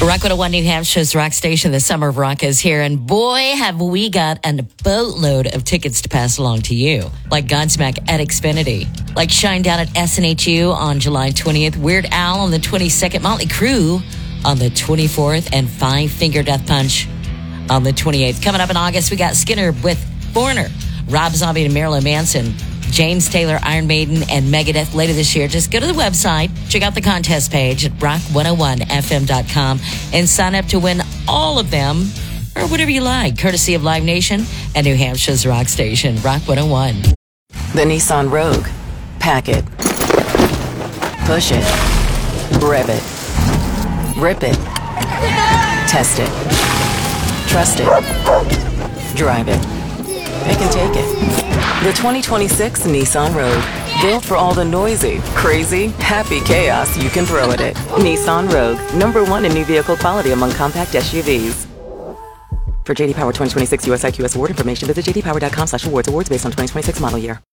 Rock 101 New Hampshire's rock station. The Summer of Rock is here. And boy, have we got a boatload of tickets to pass along to you. Like Godsmack at Xfinity. Like Shine Down at SNHU on July 20th. Weird Al on the 22nd. Motley Crue on the 24th. And Five Finger Death Punch on the 28th. Coming up in August, we got Skinner with Foreigner. Rob Zombie and Marilyn Manson. James Taylor, Iron Maiden, and Megadeth later this year. Just go to the website, check out the contest page at rock101fm.com, and sign up to win all of them, or whatever you like, courtesy of Live Nation and New Hampshire's rock station, Rock 101. The Nissan Rogue. Pack it. Push it. Rev it. Rip it. Test it. Trust it. Drive it. Pick and take it. The 2026 Nissan Rogue. Built for all the noisy, crazy, happy chaos you can throw at it. Nissan Rogue. #1 in new vehicle quality among compact SUVs. For JD Power 2026 US IQS award information, visit jdpower.com/awards. Awards based on 2026 model year.